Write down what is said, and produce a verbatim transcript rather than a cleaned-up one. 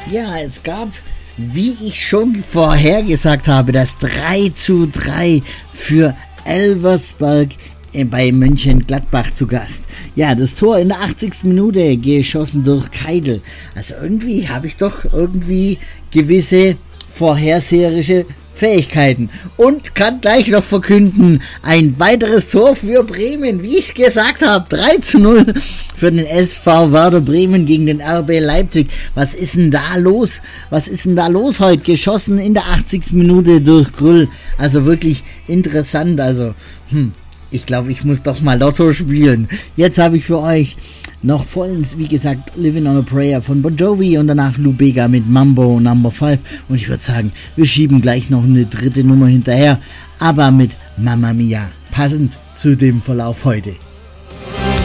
Ja, es gab, wie ich schon vorhergesagt habe, das drei zu drei für Elversberg bei Mönchengladbach zu Gast. Ja, das Tor in der achtzigsten Minute geschossen durch Keidl. Also irgendwie habe ich doch irgendwie gewisse vorherseherische Fähigkeiten und kann gleich noch verkünden, ein weiteres Tor für Bremen, wie ich gesagt habe, drei zu null für den S V Werder Bremen gegen den R B Leipzig. Was ist denn da los? Was ist denn da los heute? Geschossen in der achtzigsten Minute durch Grüll. Also wirklich interessant. Also, hm, ich glaube, ich muss doch mal Lotto spielen. Jetzt habe ich für euch noch vollends, wie gesagt, Living on a Prayer von Bon Jovi und danach Lou Bega mit Mambo Number fünf. Und ich würde sagen, wir schieben gleich noch eine dritte Nummer hinterher, aber mit Mamma Mia, passend zu dem Verlauf heute.